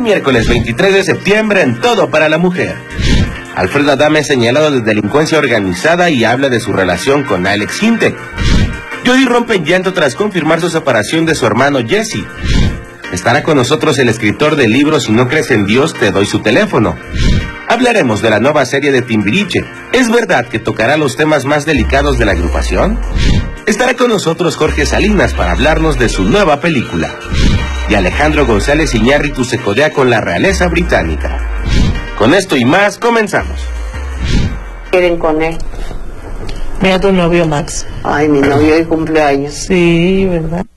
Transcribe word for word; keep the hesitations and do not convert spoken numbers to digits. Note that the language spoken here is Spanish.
miércoles veintitrés de septiembre en Todo para la Mujer. Alfredo Adame es señalado de delincuencia organizada y habla de su relación con Alex Intec. Jody rompe en llanto tras confirmar su separación de su hermano Jesse. Estará con nosotros el escritor del libro Si no crees en Dios, te doy su teléfono. Hablaremos de la nueva serie de Timbiriche. ¿Es verdad que tocará los temas más delicados de la agrupación? Estará con nosotros Jorge Salinas para hablarnos de su nueva película. Y Alejandro González Iñárritu se codea con la realeza británica. Con esto y más, comenzamos. ¿Quieren con él? Mira tu novio Max. Ay, mi novio de cumpleaños. Sí, ¿verdad?